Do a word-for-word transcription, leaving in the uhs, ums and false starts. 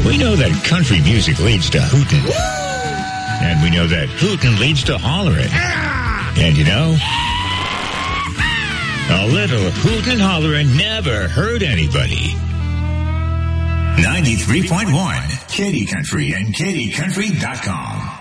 We know that country music leads to hootin'. And we know that hootin' leads to hollering. And you know, a little hootin' hollering never hurt anybody. ninety-three point one, Katy Country and Katy Country dot com.